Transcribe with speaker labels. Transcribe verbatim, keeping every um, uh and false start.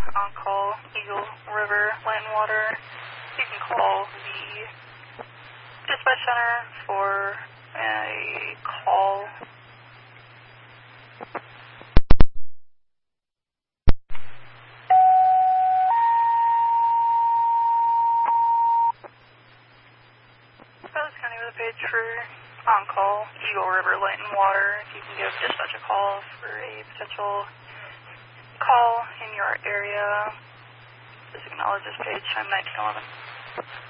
Speaker 1: on call, Eagle River, Light and Water. You can call the dispatch center for a call. Rose County with a page for on call, Eagle River, Light and Water. If you can give dispatch a call for a potential call in your area, just acknowledge this page. I'm nineteen eleven.